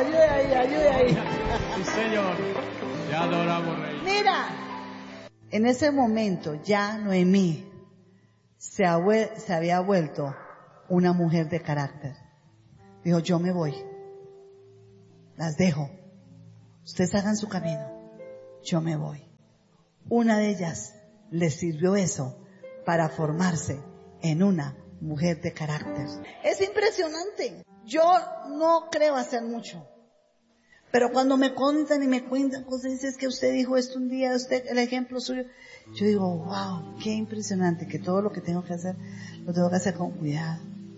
ayude ahí, ayude ahí. Sí, Señor. Te adoramos, Rey. Mira, en ese momento ya Noemí se había vuelto una mujer de carácter. Dijo, yo me voy, las dejo, ustedes hagan su camino, yo me voy. Una de ellas le sirvió eso para formarse en una mujer de carácter. Es impresionante. Yo no creo hacer mucho, pero cuando me cuentan y me cuentan cosas, dices que usted dijo esto un día, usted, el ejemplo suyo, yo digo, wow, qué impresionante, que todo lo que tengo que hacer, lo tengo que hacer con cuidado.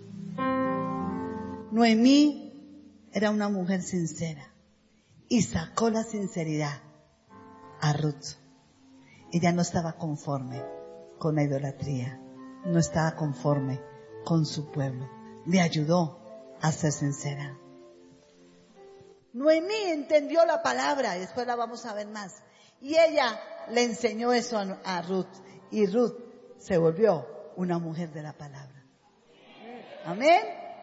Noemí era una mujer sincera y sacó la sinceridad a Ruth. Ella no estaba conforme con la idolatría, no estaba conforme con su pueblo, le ayudó a ser sincera. Noemí entendió la palabra, y después la vamos a ver más, y ella le enseñó eso a Ruth, y Ruth se volvió una mujer de la palabra. Amén.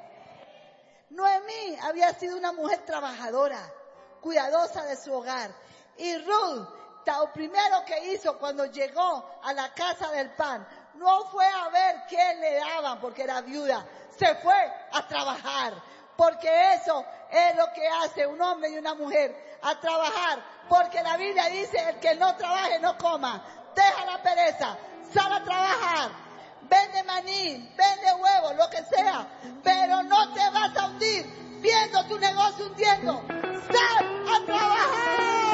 Noemí había sido una mujer trabajadora, cuidadosa de su hogar, y Ruth, lo primero que hizo cuando llegó a la casa del pan, no fue a ver qué le daban porque era viuda, se fue a trabajar, porque eso es lo que hace un hombre y una mujer, a trabajar, porque la Biblia dice, el que no trabaje no coma, deja la pereza, sal a trabajar, vende maní, vende huevos, lo que sea, pero no te vas a hundir viendo tu negocio hundiendo, sal a trabajar.